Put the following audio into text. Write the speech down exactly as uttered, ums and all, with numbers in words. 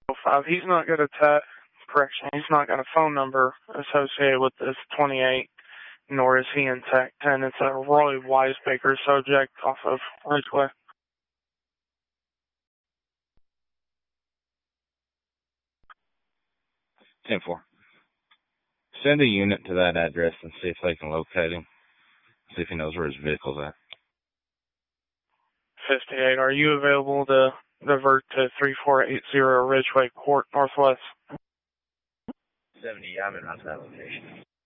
five. He's not got a ta- correction. He's not got a phone number associated with this twenty-eight, nor is he in Tech ten. It's a Roy Wisebaker subject off of Ridgeway. ten four. Send a unit to that address and see if they can locate him. See if he knows where his vehicle's at. fifty-eight, are you available to divert to three four eight zero Ridgeway Court Northwest? seventy, I'm in that location.